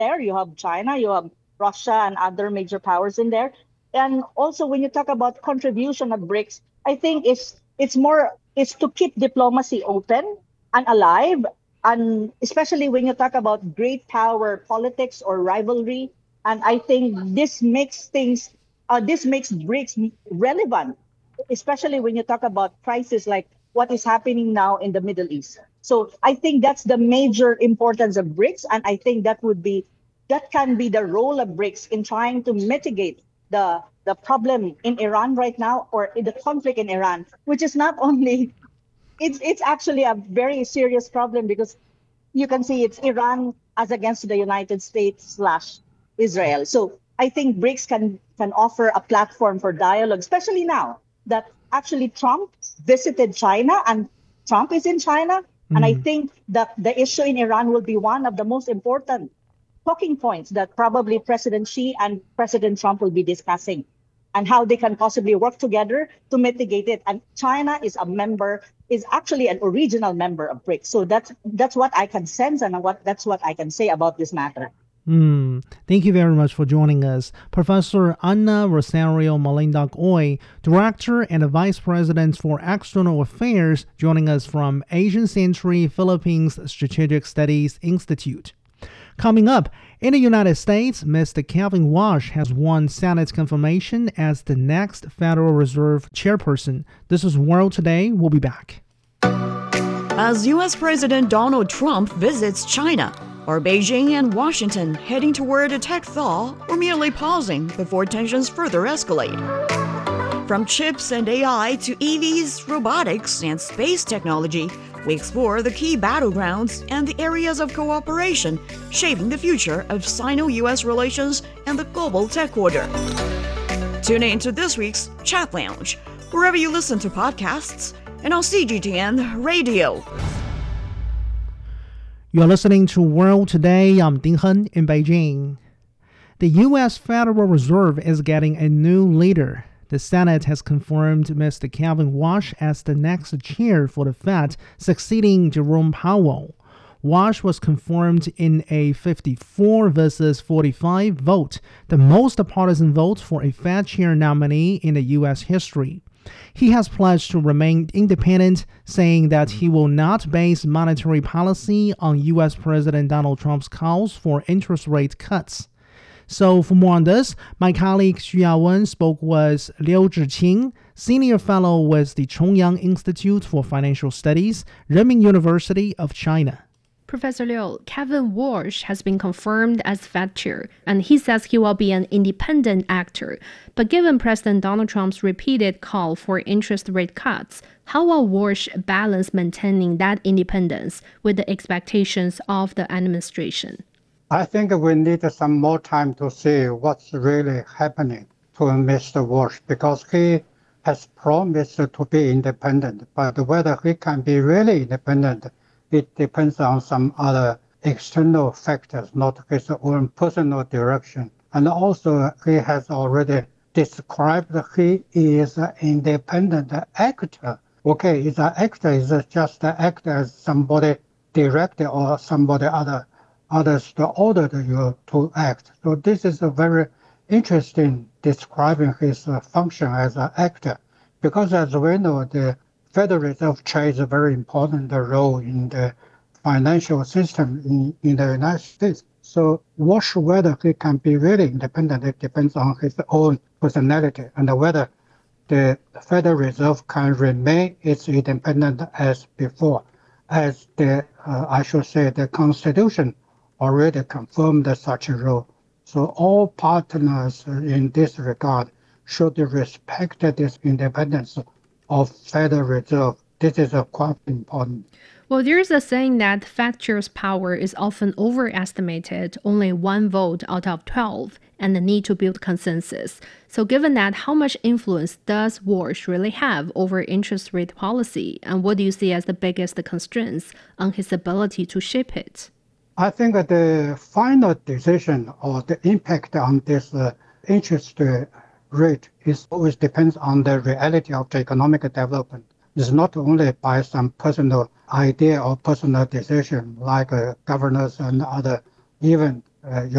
there. You have China, you have Russia, and other major powers in there. And also, when you talk about contribution of BRICS, I think it's to keep diplomacy open and alive, and especially when you talk about great power politics or rivalry. And I think this makes BRICS relevant, especially when you talk about crises like what is happening now in the Middle East. So I think that's the major importance of BRICS, and I think that can be the role of BRICS in trying to mitigate the problem in Iran right now, or in the conflict in Iran, which is not only it's actually a very serious problem, because you can see it's Iran as against the United States slash Israel. So I think BRICS can offer a platform for dialogue, especially now that actually Trump visited China, and Trump is in China. And I think that the issue in Iran will be one of the most important talking points that probably President Xi and President Trump will be discussing, and how they can possibly work together to mitigate it. And China is actually an original member of BRICS. So that's what I can sense, and that's what I can say about this matter. Thank you very much for joining us. Professor Ana Rosario Malindag-Oy, Director and Vice President for External Affairs, joining us from Asian Century Philippines Strategic Studies Institute. Coming up, in the United States, Mr. Kevin Warsh has won Senate confirmation as the next Federal Reserve chairperson. This is World Today. We'll be back. As U.S. President Donald Trump visits China, are Beijing and Washington heading toward a tech thaw, or merely pausing before tensions further escalate? From chips and AI to EVs, robotics, and space technology, we explore the key battlegrounds and the areas of cooperation shaping the future of Sino-US relations and the global tech order. Tune in to this week's Chat Lounge, wherever you listen to podcasts, and on CGTN Radio. You're listening to World Today. I'm Ding Hen in Beijing. The U.S. Federal Reserve is getting a new leader. The Senate has confirmed Mr. Kevin Warsh as the next chair for the Fed, succeeding Jerome Powell. Warsh was confirmed in a 54 versus 45 vote, the most partisan vote for a Fed chair nominee in the U.S. history. He has pledged to remain independent, saying that he will not base monetary policy on U.S. President Donald Trump's calls for interest rate cuts. So for more on this, my colleague Xu Yawen spoke with Liu Zhiqing, Senior Fellow with the Chongyang Institute for Financial Studies, Renmin University of China. Professor Liu, Kevin Warsh has been confirmed as Fed chair, and he says he will be an independent actor. But given President Donald Trump's repeated call for interest rate cuts, how will Warsh balance maintaining that independence with the expectations of the administration? I think we need some more time to see what's really happening to Mr. Warsh, because he has promised to be independent, but whether he can be really independent, it depends on some other external factors, not his own personal direction. And also, he has already described he is an independent actor. Okay, is an actor is just an actor as somebody directed or somebody others to order you to act. So this is a very interesting describing his function as an actor, because as we know, the Federal Reserve plays a very important role in the financial system in the United States. So whether he can be really independent, it depends on his own personality, and whether the Federal Reserve can remain its independent as before, as the Constitution already confirmed such a role. So all partners in this regard should respect this independence of Federal Reserve. This is quite important. Well, there's a saying that Fed chair's power is often overestimated, only one vote out of 12, and the need to build consensus. So given that, how much influence does Warsh really have over interest rate policy, and what do you see as the biggest constraints on his ability to shape it? I think the final decision or the impact on this interest rate is always depends on the reality of the economic development. It's not only by some personal idea or personal decision like governors and other, even